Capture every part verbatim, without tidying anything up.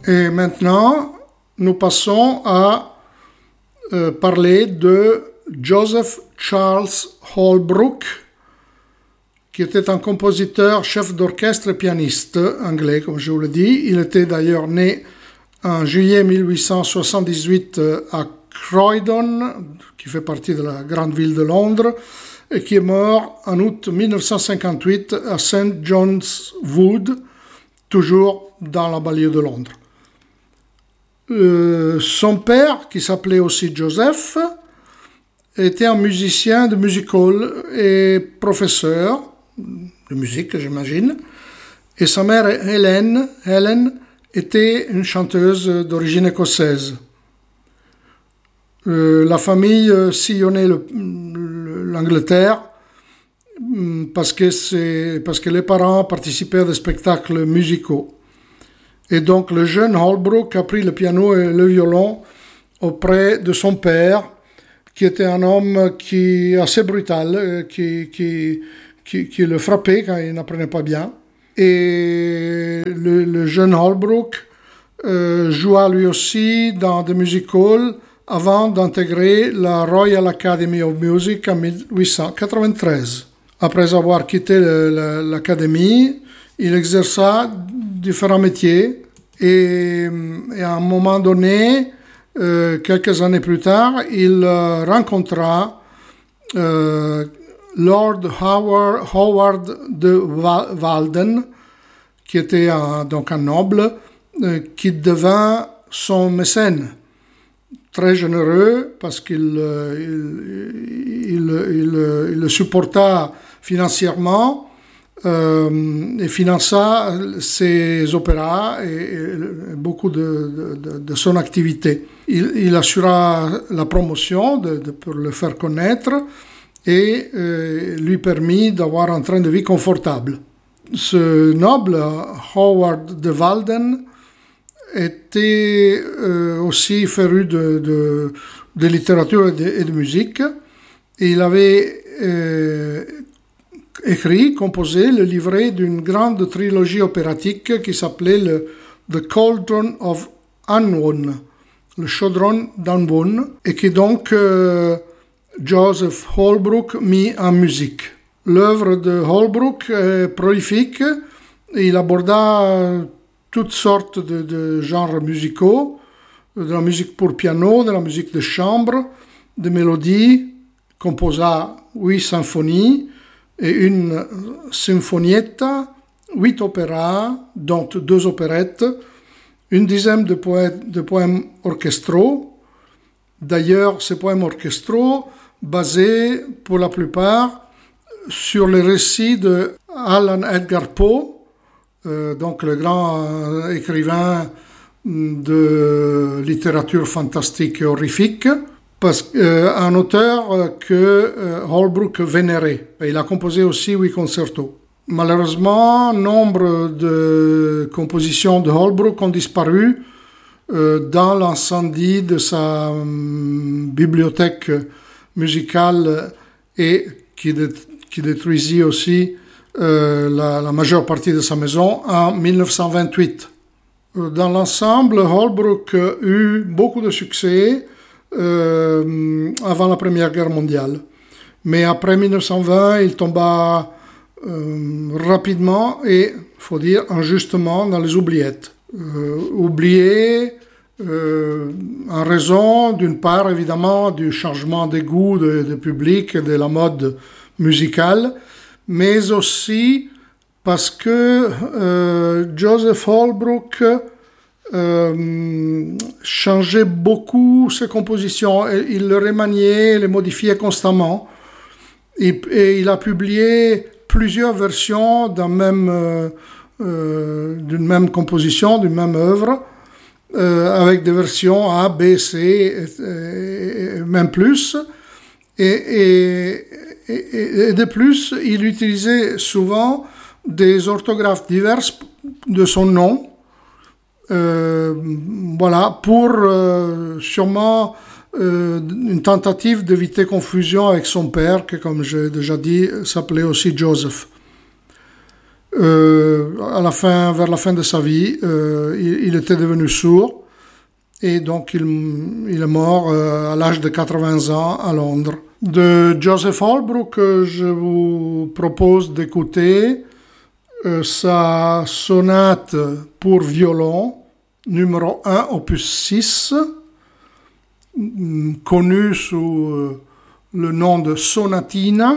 Et maintenant, nous passons à euh, parler de Joseph Charles Holbrook, qui était un compositeur, chef d'orchestre et pianiste anglais, comme je vous l'ai dit. Il était d'ailleurs né en juillet mille huit cent soixante-dix-huit à Croydon, qui fait partie de la grande ville de Londres, et qui est mort en août mille neuf cent cinquante-huit à Saint John's Wood, toujours dans la banlieue de Londres. Euh, son père, qui s'appelait aussi Joseph, était un musicien de music hall et professeur de musique, j'imagine. Et sa mère, Hélène, Hélène était une chanteuse d'origine écossaise. Euh, la famille euh, sillonnait le, le, l'Angleterre parce que, c'est, parce que les parents participaient à des spectacles musicaux. Et donc le jeune Holbrook a pris le piano et le violon auprès de son père, qui était un homme qui assez brutal, qui, qui, qui, qui le frappait quand il n'apprenait pas bien. Et le, le jeune Holbrook euh, joua lui aussi dans des music halls avant d'intégrer la Royal Academy of Music en mille huit cent quatre-vingt-treize. Après avoir quitté le, le, l'académie, il exerça différents métiers et, et à un moment donné, euh, quelques années plus tard, il euh, rencontra euh, Lord Howard, Howard de Walden, qui était un, donc un noble, euh, qui devint son mécène. Très généreux parce qu'il euh, il, il, il, il le supporta financièrement euh, et finança ses opéras et, et beaucoup de, de, de son activité. Il, il assura la promotion de, de, pour le faire connaître et euh, lui permit d'avoir un train de vie confortable. Ce noble, Howard de Walden, était euh, aussi féru de, de, de littérature et de, et de musique. Et il avait euh, écrit, composé le livret d'une grande trilogie opératique qui s'appelait le The Cauldron of Unwon, le chaudron d'Unwon, et qui donc euh, Joseph Holbrook mit en musique. L'œuvre de Holbrook est prolifique et il aborda toutes sortes de, de genres musicaux, de la musique pour piano, de la musique de chambre, de mélodies, composa huit symphonies et une sinfonietta, huit opéras, dont deux opérettes, une dizaine de, poètes, de poèmes orchestraux. D'ailleurs, ces poèmes orchestraux, basés pour la plupart sur les récits de Alan Edgar Poe, Euh, donc le grand euh, écrivain de littérature fantastique et horrifique, parce, euh, un auteur euh, que euh, Holbrook vénérait. Et il a composé aussi huit concertos. Malheureusement, nombre de compositions de Holbrook ont disparu euh, dans l'incendie de sa euh, bibliothèque musicale et qui, dé- qui détruisit aussi Euh, la, la majeure partie de sa maison en mille neuf cent vingt-huit. Dans l'ensemble, Holbrook eut beaucoup de succès euh, avant la Première Guerre mondiale. Mais après mille neuf cent vingt, il tomba euh, rapidement et, il faut dire, injustement dans les oubliettes. Euh, oublié euh, en raison, d'une part, évidemment, du changement des goûts de, de public et de la mode musicale, mais aussi parce que euh, Joseph Holbrook euh, changeait beaucoup ses compositions. Il les remaniait, les modifiait constamment. Et, et il a publié plusieurs versions d'un même, euh, euh, d'une même composition, d'une même œuvre, euh, avec des versions A, B, C, et, et, et même plus. Et, et, et, et de plus, il utilisait souvent des orthographes diverses de son nom, euh, voilà, pour euh, sûrement euh, une tentative d'éviter confusion avec son père, qui, comme j'ai déjà dit, s'appelait aussi Joseph. Euh, à la fin, vers la fin de sa vie, euh, il, il était devenu sourd et donc il, il est mort euh, à l'âge de quatre-vingts ans à Londres. De Joseph Holbrooke, je vous propose d'écouter euh, sa sonate pour violon numéro un, opus six, connue sous euh, le nom de sonatina,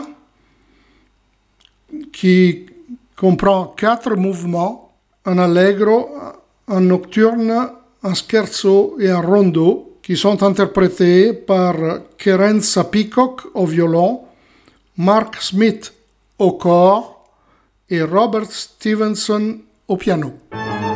qui comprend quatre mouvements, un allegro, un nocturne, un scherzo et un rondo, qui sont interprétés par Kerensa Peacock au violon, Mark Smith au cor et Robert Stevenson au piano.